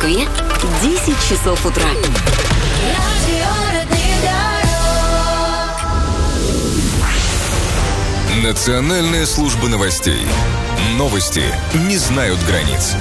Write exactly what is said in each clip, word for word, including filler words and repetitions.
Москве десять часов утра. Национальная служба новостей. Новости не знают границ.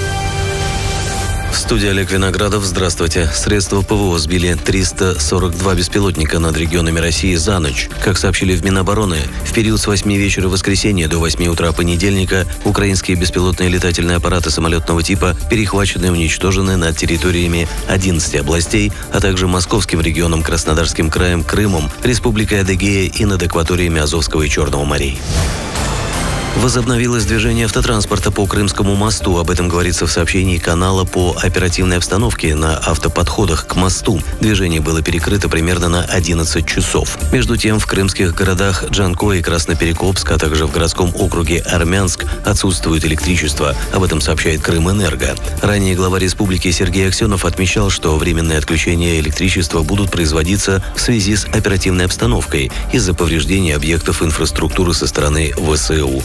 В студии Олег Виноградов. Здравствуйте. Средства ПВО сбили триста сорок два беспилотника над регионами России за ночь. Как сообщили в Минобороны, в период с восьми вечера воскресенья до восьми утра понедельника украинские беспилотные летательные аппараты самолетного типа перехвачены и уничтожены над территориями одиннадцати областей, а также Московским регионом, Краснодарским краем, Крымом, Республикой Адыгея и над акваториями Азовского и Черного морей. Возобновилось движение автотранспорта по Крымскому мосту. Об этом говорится в сообщении канала по оперативной обстановке на автоподходах к мосту. Движение было перекрыто примерно на одиннадцать часов. Между тем, в крымских городах Джанкой и Красноперекопск, а также в городском округе Армянск отсутствует электричество. Об этом сообщает Крымэнерго. Ранее глава республики Сергей Аксенов отмечал, что временные отключения электричества будут производиться в связи с оперативной обстановкой из-за повреждения объектов инфраструктуры со стороны ВСУ.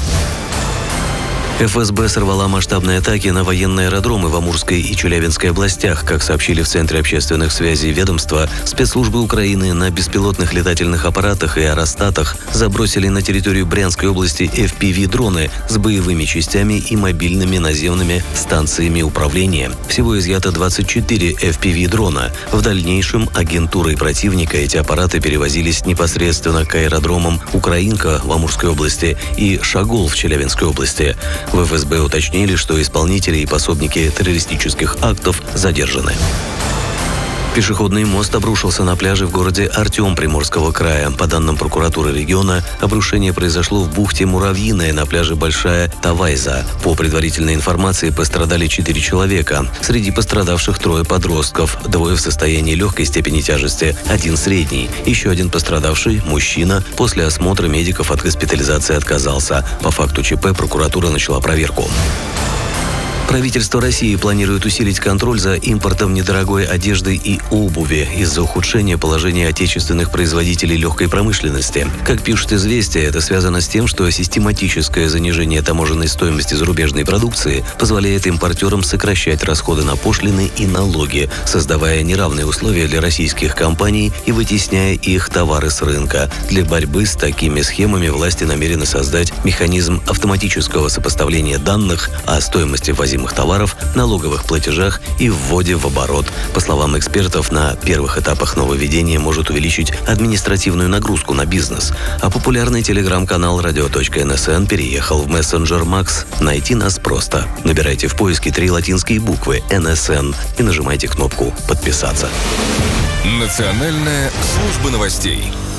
эф эс бэ сорвала масштабные атаки на военные аэродромы в Амурской и Челябинской областях. Как сообщили в Центре общественных связей ведомства, спецслужбы Украины на беспилотных летательных аппаратах и аэростатах забросили на территорию Брянской области эф пи ви-дроны с боевыми частями и мобильными наземными станциями управления. Всего изъято двадцать четыре эф пи ви-дрона. В дальнейшем агентурой противника эти аппараты перевозились непосредственно к аэродромам Украинка в Амурской области и Шагол в Челябинской области. В эф эс бэ уточнили, что исполнители и пособники террористических актов задержаны. Пешеходный мост обрушился на пляже в городе Артем Приморского края. По данным прокуратуры региона, обрушение произошло в бухте Муравьиная на пляже Большая Тавайза. По предварительной информации, пострадали четыре человека. Среди пострадавших трое подростков, двое в состоянии легкой степени тяжести, один средний. Еще один пострадавший, мужчина, после осмотра медиков от госпитализации отказался. По факту ЧП прокуратура начала проверку. Правительство России планирует усилить контроль за импортом недорогой одежды и обуви из-за ухудшения положения отечественных производителей легкой промышленности. Как пишут «Известия», это связано с тем, что систематическое занижение таможенной стоимости зарубежной продукции позволяет импортерам сокращать расходы на пошлины и налоги, создавая неравные условия для российских компаний и вытесняя их товары с рынка. Для борьбы с такими схемами власти намерены создать механизм автоматического сопоставления данных о стоимости ввозимых товаров, налоговых платежах и вводе в оборот. По словам экспертов, на первых этапах нововведения может увеличить административную нагрузку на бизнес. А популярный телеграм-канал радио точка эн эс эн переехал в мессенджер Макс. Найти нас просто. Набирайте в поиске три латинские буквы эн эс эн и нажимайте кнопку «Подписаться». Национальная служба новостей.